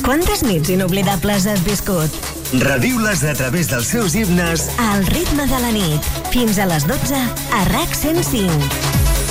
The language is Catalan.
Quantes nits inoblidables has viscut? Reviu-les a través dels seus himnes Al ritme de la nit. Fins a les 12 a RAC 105.